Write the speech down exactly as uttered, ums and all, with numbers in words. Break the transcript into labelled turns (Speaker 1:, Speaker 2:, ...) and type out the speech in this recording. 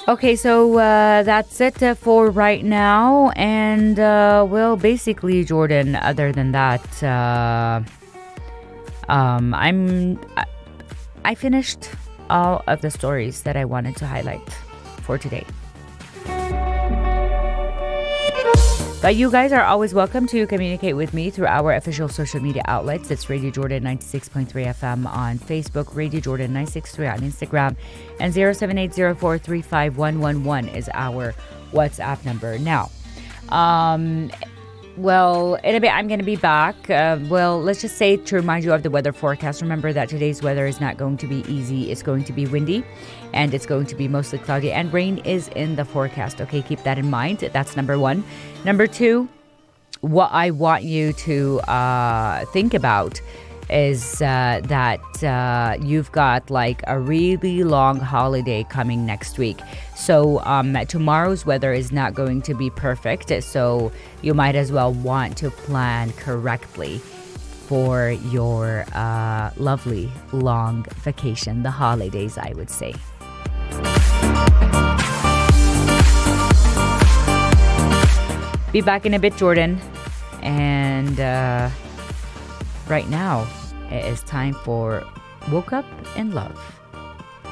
Speaker 1: Okay, so uh, that's it uh, for right now. And, uh, well, basically, Jordan, other than that, uh, um, I'm. I, I finished all of the stories that I wanted to highlight for today. But you guys are always welcome to communicate with me through our official social media outlets. It's Radio Jordan ninety-six point three F M on Facebook, Radio Jordan nine six three on Instagram, and zero seven eight zero four three five one one one is our WhatsApp number. Now, um, well, in a bit, I'm going to be back. Uh, well, let's just say to remind you of the weather forecast. Remember that today's weather is not going to be easy. It's going to be windy and it's going to be mostly cloudy, and rain is in the forecast. Okay, keep that in mind. That's number one. Number two, what I want you to uh, think about is uh, that uh, you've got like a really long holiday coming next week. So um, tomorrow's weather is not going to be perfect. So you might as well want to plan correctly for your uh, lovely long vacation, the holidays, I would say. Be back in a bit, Jordan. And uh, right now, it is time for Woke Up in Love.